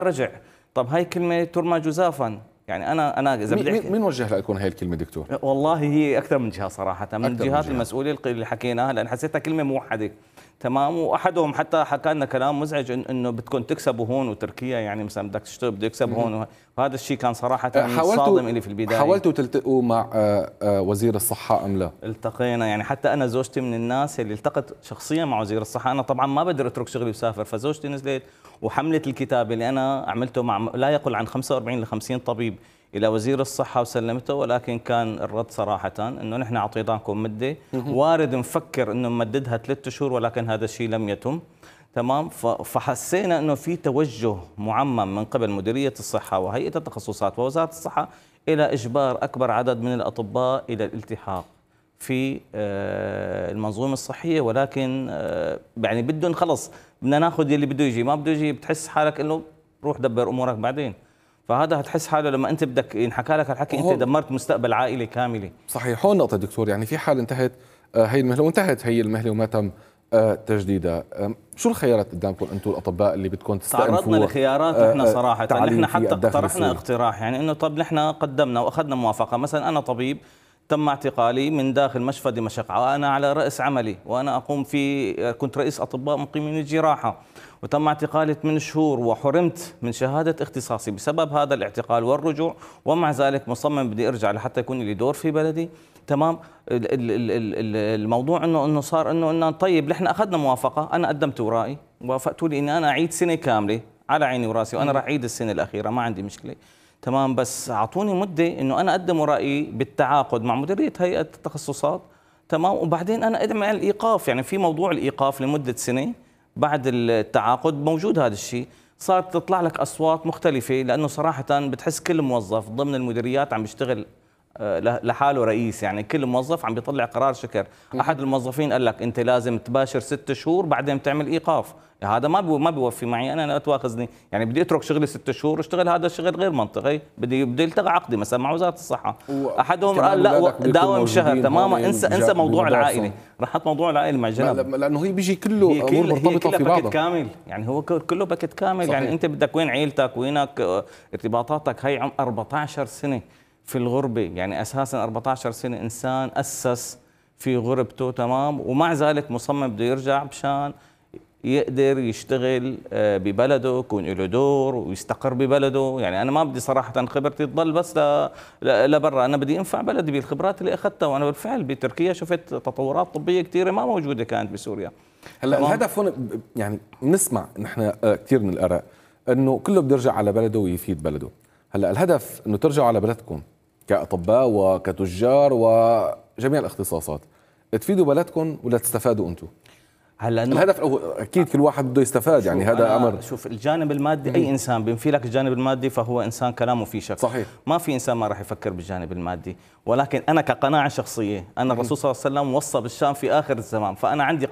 رجع. طب هاي كلمه ترمى جزافا. يعني انا اذا بدي مين وجه لكم هاي الكلمه دكتور؟ والله هي اكثر من جهه صراحه، من الجهات المسؤوله اللي حكيناها، لان حسيتها كلمه موحده. تمام. واحدهم حتى حكى لنا كلام مزعج انه بدكم تكسبوا هون وتركيا، يعني مثلا بدك تشتغل بده يكسب هون، وهذا الشيء كان صراحه صادم لي في البدايه. حاولتوا تلتقوا مع وزير الصحه ام لا؟ التقينا، يعني حتى انا زوجتي من الناس اللي التقت شخصيا مع وزير الصحه. انا طبعا ما بقدر اترك شغلي وسافر، فزوجتي نزلت وحملت الكتاب اللي انا عملته مع لا يقل عن 45 ل 50 طبيب الى وزير الصحه وسلمته. ولكن كان الرد صراحه انه نحن اعطيناكم مده، وارد نفكر انه نمددها 3 شهور، ولكن هذا الشيء لم يتم. تمام. فحسينا انه في توجه معمم من قبل مديريه الصحه وهيئه التخصصات ووزاره الصحه الى اجبار اكبر عدد من الاطباء الى الالتحاق في المنظومه الصحيه. ولكن يعني بدهم خلص بدنا ناخذ اللي بده يجي، ما بده يجي بتحس حالك انه روح دبر امورك بعدين. فهذا هتحس حاله لما انت بدك ينحكى لك الحكي انت دمرت مستقبل عائله كامله. صحيح. هون نقطه دكتور، يعني في حال انتهت هي المهله وانتهت هي المهله وما تم تجديدها، شو الخيارات قدامكم انتم الاطباء اللي بدكم تستأنفوا؟ تعرضنا لخيارات نحن صراحه، نحن حتى اقترحنا اقتراح، يعني انه طب نحن قدمنا واخذنا موافقه. مثلا انا طبيب تم اعتقالي من داخل مشفى دمشق وانا على راس عملي، وانا اقوم كنت رئيس اطباء مقيمين الجراحه، وتم اعتقالي 8 شهور وحرمت من شهاده اختصاصي بسبب هذا الاعتقال والرجوع، ومع ذلك مصمم بدي ارجع لحتى يكون لي دور في بلدي. تمام. الموضوع انه صار انه طيب نحن اخذنا موافقه، انا قدمت ورائي وافقتوا لي اني انا اعيد سنه كامله على عيني وراسي، وانا راح اعيد السنه الاخيره ما عندي مشكله. تمام. بس اعطوني مده انه انا اقدم ورائي بالتعاقد مع مديريه هيئه التخصصات. تمام. وبعدين انا اقدم على الايقاف، يعني في موضوع الايقاف لمده سنه بعد التعاقد موجود هذا الشيء. صارت تطلع لك اصوات مختلفه، لانه صراحه بتحس كل موظف ضمن المديريات عم بيشتغل لحاله رئيس، يعني كل موظف عم بيطلع قرار شكر. احد الموظفين قال لك انت لازم تباشر 6 شهور بعدين بتعمل ايقاف. هذا ما بيوفي معي، انا لا تواخذني، يعني بدي اترك شغلي 6 شهور واشتغل هذا الشغل غير منطقي، بدي التغى عقدي مثلا مع وزاره الصحه. احدهم قال لا داوم شهر. تماما. انسى موضوع العائله، رحت موضوع العائله مع جنب، لانه هي بيجي كله امور مرتبطه في بعضها كامل. يعني هو كله باكت كامل. صحيح. يعني انت بدك وين عيلتك وينك ارتباطاتك. هي عم 14 سنه في الغربة، يعني أساساً 14 سنة إنسان أسس في غربته. تمام. ومع ذلك مصمم بده يرجع مشان يقدر يشتغل ببلده، يكون له دور ويستقر ببلده. يعني أنا ما بدي صراحة خبرتي تضل بس لبرا، أنا بدي أنفع بلدي بالخبرات اللي أخذتها. وأنا بالفعل بتركيا شفت تطورات طبية كثيرة ما موجودة كانت بسوريا. هلا الهدف هون يعني بنسمع نحن كثير من الآراء إنه كله بده يرجع على بلده ويفيد بلده. هلا الهدف انه ترجعوا على بلدكم كاطباء وكتجار وجميع الاختصاصات، تفيدوا بلدكم ولا تستفادوا انتم؟ هلا الهدف اكيد كل واحد بده يستفاد، يعني هذا امر. شوف الجانب المادي، اي انسان بينفي لك الجانب المادي فهو انسان كلامه فيه شك. صحيح. ما في انسان ما راح يفكر بالجانب المادي، ولكن انا كقناعه شخصيه، انا الرسول صلى الله عليه وسلم وصى بالشام في اخر الزمان، فانا عندي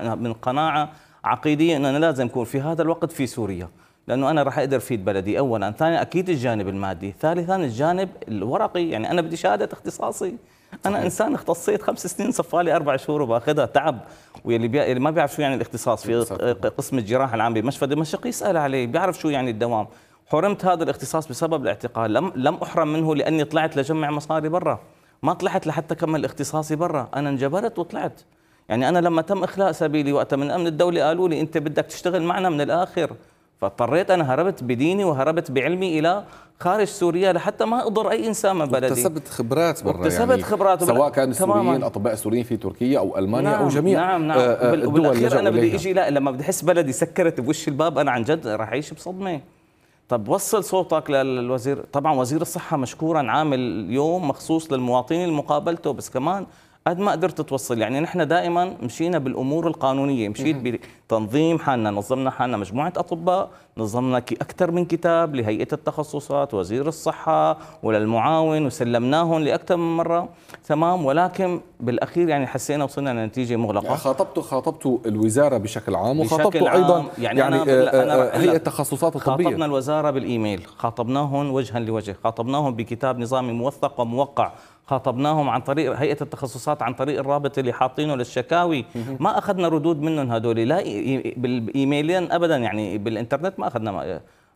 قناعه عقيديه انه انا لازم اكون في هذا الوقت في سوريا، لانه انا راح اقدر افيد بلدي. اولا، ثانيا اكيد الجانب المادي، ثالثا الجانب الورقي، يعني انا بدي شهاده اختصاصي. انا انسان اختصيت 5 سنين، صفالي 4 شهور وباخذها تعب. واللي ما بيعرف شو يعني الاختصاص في قسم الجراحه العام بمشفى دمشق يسال عليه، بيعرف شو يعني الدوام. حرمت هذا الاختصاص بسبب الاعتقال، لم احرم منه لاني طلعت لجمع مصاري برا، ما طلعت لحتى اكمل اختصاصي برا، انا انجبرت وطلعت. يعني انا لما تم اخلاء سبيلي وقتها من امن الدوله قالوا لي انت بدك تشتغل معنا من الاخر، فاضطريت انا هربت بديني وهربت بعلمي الى خارج سوريا لحتى ما اضر اي انسان من بلدي. اكتسبت خبرات برا، اكتسبت يعني خبرات سواء كان السوريين اطباء سوريين في تركيا او المانيا. نعم او جميع نعم وبالاخير انا بدي اجي لما بدي احس بلدي سكرت بوش الباب انا عن جد راح اعيش بصدمه. طب وصل صوتك للوزير. طبعا وزير الصحه مشكورا عامل يوم مخصوص للمواطنين لمقابلته، بس كمان قد ما قدرت توصل. يعني نحن دائما مشينا بالامور القانونيه، مشيت بتنظيم حالنا، نظمنا حالنا مجموعه اطباء، نظمنا اكثر من كتاب لهيئه التخصصات وزير الصحه وللمعاون وسلمناهم لاكثر من مره. تمام. ولكن بالاخير يعني حسينا وصلنا لنتيجه مغلقه. يعني خاطبتوا الوزاره بشكل عام وخاطبتوا ايضا يعني هيئه التخصصات الطبيه. خاطبنا الوزاره بالايميل، خاطبناهم وجها لوجه، خاطبناهم بكتاب نظامي موثق وموقع، خاطبناهم عن طريق هيئة التخصصات عن طريق الرابط اللي حاطينه للشكاوي. ما أخذنا ردود منهم هذول لا بالإيميلين أبدا، يعني بالإنترنت ما أخذنا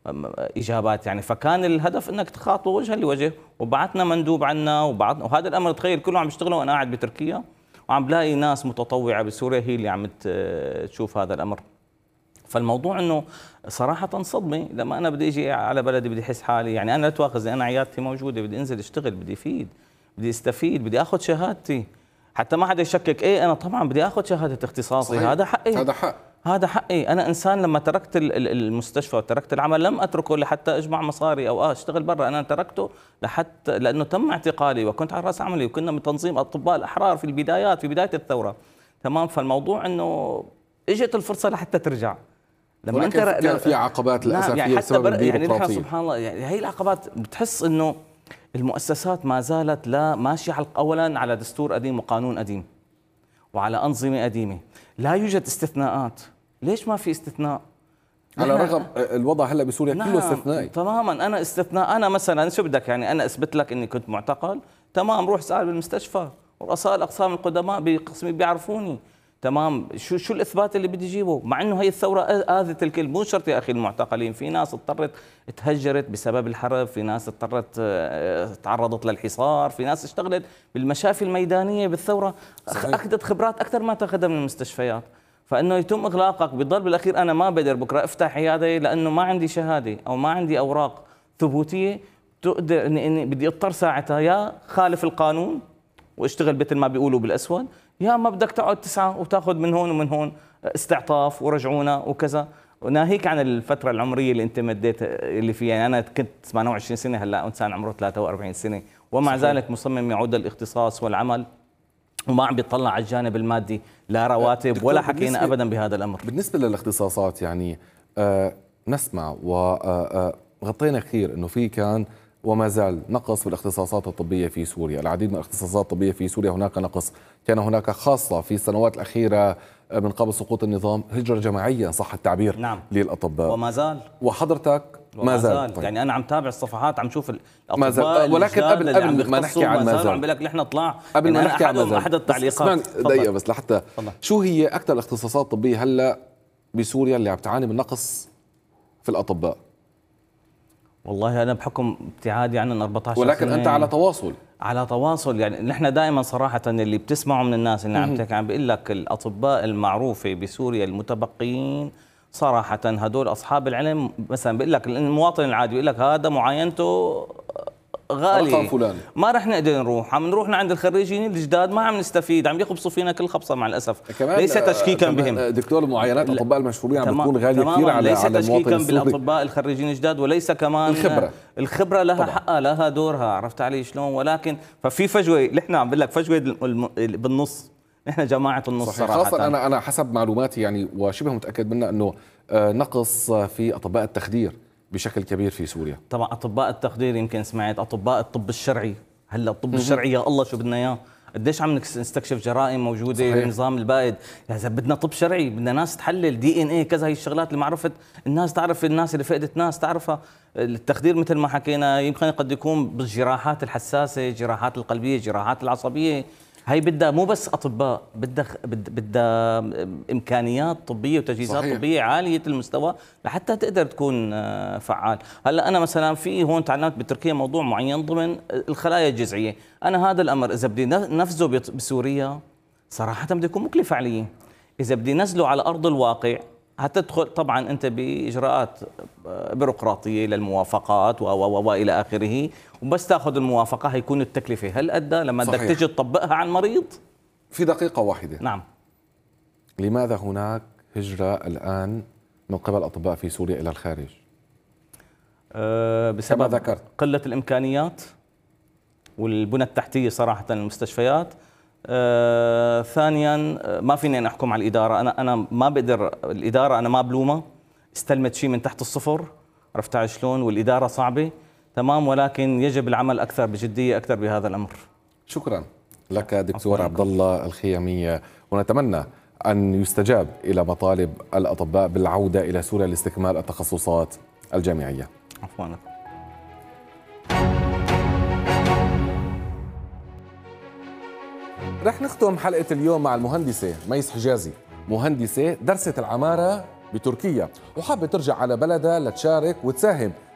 اجابات يعني. فكان الهدف انك تخاطبه وجها لوجه، وبعثنا مندوب عنا وهذا الامر تخيل كله عم يشتغله وانا قاعد بتركيا، وعم بلاقي ناس متطوعه بسوريا هي اللي عم تشوف هذا الامر. فالموضوع انه صراحه صدمه لما انا بدي اجي على بلدي بدي احس حالي يعني انا لا تواخذني، انا عيادتي موجوده، بدي انزل اشتغل، بدي افيد، بدي استفيد، بدي اخذ شهادتي، حتى ما حدا يشكك. ايه انا طبعا بدي اخذ شهاده اختصاصي، صحيح. هذا حقي، هذا حق، هذا حقي. انا انسان لما تركت المستشفى وتركت العمل لم اتركه لحتى اجمع مصاري او اشتغل برا، انا تركته لحتى لانه تم اعتقالي وكنت على راس عملي، وكنا من تنظيم اطباء الاحرار في البدايات، في بدايه الثوره. تمام. فالموضوع انه اجت الفرصه لحتى ترجع. لما انت كان في عقبات للاسف يعني بسبب يعني نحن البيروقراطيه. سبحان الله يعني هي العقبات بتحس انه المؤسسات ما زالت لا ماشيه اولا على دستور قديم وقانون قديم وعلى انظمه قديمه، لا يوجد استثناءات. ليش ما في استثناء؟ على رغم الوضع هلا بسوريا نعم كله استثنائي تماما. انا استثناء، انا مثلا شو بدك يعني انا اثبت لك اني كنت معتقل؟ تمام، روح اسال بالمستشفى، ورؤساء الاقسام القدماء بقسمي بيعرفوني. تمام. شو الاثبات اللي بدي اجيبه؟ مع انه هي الثوره اذت الكل. مو شرط يا اخي المعتقلين، في ناس اضطرت تهجرت بسبب الحرب، في ناس اضطرت تعرضت للحصار، في ناس اشتغلت بالمشافي الميدانيه بالثوره. صحيح. اخذت خبرات اكثر ما تاخذها من المستشفيات. فانه يتم اغلاقك بضل بالاخير انا ما بقدر بكره افتح عياده لانه ما عندي شهاده او ما عندي اوراق ثبوتيه تقدر اني بدي اضطر ساعتها يا خالف القانون واشتغل مثل ما بيقولوا بالاسود، يا ما بدك تقعد تسعى وتاخذ من هون ومن هون استعطاف ورجعونا وكذا. وناهيك عن الفتره العمريه اللي انت مديت اللي فيها، يعني انا كنت 28 سنه، هلا انسان عمره 43 سنه ومع صحيح. ذلك مصمم يعود للاختصاص والعمل وما عم بيطلع على الجانب المادي، لا رواتب ولا حكينا ابدا بهذا الامر. بالنسبه للاختصاصات يعني نسمع وغطينا كثير انه في كان وما زال نقص في الاختصاصات الطبيه في سوريا، العديد من الاختصاصات الطبيه في سوريا هناك نقص، كان هناك خاصه في السنوات الاخيره من قبل سقوط النظام هجره جماعيه ان صح التعبير. نعم. للاطباء وما زال، وحضرتك ما زال. طيب. يعني انا عم تابع الصفحات عم شوف الاطباء، ولكن قبل ما نحكي عن ما زال عم بقول لك نحن طلع قبل ما نحكي عن ما زال احد التعليقات دقيقه بس لحتى شو هي اكثر الاختصاصات الطبيه هلا بسوريا اللي عم تعاني من نقص في الاطباء؟ والله انا بحكم ابتعادي عن 14 ولكن سنة انت على تواصل يعني نحن دائما صراحه اللي بتسمعه من الناس اللي عم تحكي عم بيقول لك الاطباء المعروفه بسوريا المتبقيين صراحه هدول اصحاب العلم، مثلا بيقول لك المواطن العادي بيقول لك هذا معاينته غالي ما رح نقدر نروح، عم نروح عند الخريجين الجداد ما عم نستفيد، عم يخبصوا فينا كل خبصه مع الاسف. ليس تشكيكا بهم دكتور، معاينات الاطباء المشهورين عم بتكون غاليه كثير على ليس تشكيكا السوري. بالاطباء الخريجين الجداد، وليس كمان الخبره لها حقها لها دورها، عرفت علي شلون؟ ولكن ففي فجوه، نحن عم بقول لك فجوه بالنص، نحن جماعه النص صحيح. صراحه. خاصه انا حسب معلوماتي يعني وشبه متاكد منها انه نقص في اطباء التخدير بشكل كبير في سوريا. طبعا اطباء التخدير يمكن سمعت، اطباء الطب الشرعي، هلا الطب الشرعي يا الله شو بدنا اياه، قديش عم نستكشف جرائم موجوده بالنظام البائد، يا اذا بدنا طب شرعي بدنا ناس تحلل دي ان اي كذا، هي الشغلات اللي معرفت الناس تعرف، الناس اللي فقدت ناس تعرفها. التخدير مثل ما حكينا يمكن قد يكون بالجراحات الحساسه، جراحات القلبيه، جراحات العصبيه، هي بدها مو بس اطباء، بدها امكانيات طبيه وتجهيزات صحيح. طبيه عاليه المستوى لحتى تقدر تكون فعال. هلا انا مثلا في هون تعلمت بتركيا موضوع معين ضمن الخلايا الجذعيه، انا هذا الامر اذا بدي نفذه بسوريا صراحه بده يكون مكلف علي، اذا بدي نزله على ارض الواقع هتدخل طبعا انت باجراءات بيروقراطيه للموافقات والى اخره، وبس تاخذ الموافقه هيكون التكلفه هل ادى لما بدك تيجي تطبقها على المريض؟ في دقيقه واحده، نعم، لماذا هناك هجره الان من قبل اطباء في سوريا الى الخارج؟ بسبب كما ذكرت قله الامكانيات والبنى التحتيه صراحه للمستشفيات. ثانيا ما فيني أنا احكم على الاداره، انا ما بقدر، الاداره انا ما بلومها، استلمت شيء من تحت الصفر، عرفت علي شلون؟ والاداره صعبه تمام، ولكن يجب العمل اكثر بجديه اكثر بهذا الامر. شكرا لك دكتور عبد الله الخيامي، ونتمنى ان يستجاب الى مطالب الاطباء بالعوده الى سوريا لاستكمال التخصصات الجامعيه. عفوا. رح نختم حلقة اليوم مع المهندسة ميس حجازي، مهندسة درست العمارة بتركيا وحابة ترجع على بلدها لتشارك وتساهم